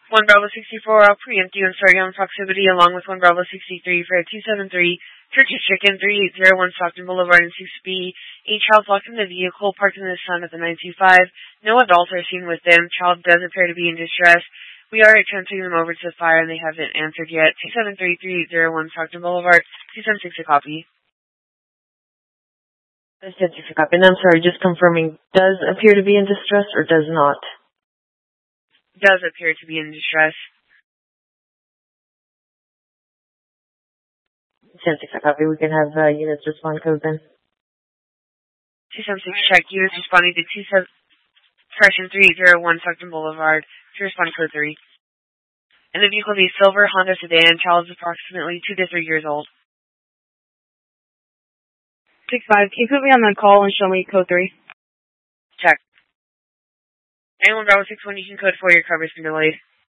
1 Bravo 64, I'll preempt you and start you on proximity along with 1 Bravo 63 for 273 Turkish Chicken 3801 Stockton Boulevard and 6B. A child locked in the vehicle parked in the sun at the 925. No adults are seen with them. Child does appear to be in distress. We are transferring them over to the fire and they haven't answered yet. 273-3801 Stockton Boulevard, 276 a copy. 276 a copy. And I'm sorry, just confirming, does appear to be in distress or does not? Does appear to be in distress. 276 a copy. We can have units respond code then. 276 check. Units responding to 3801 Stockton Boulevard to respond code 3. And the vehicle is silver Honda sedan. Child is approximately 2 to 3 years old. 65. Can you put me on the call and show me code 3? Check. And 1 Bravo 61, you can code 4. Your cover's been delayed.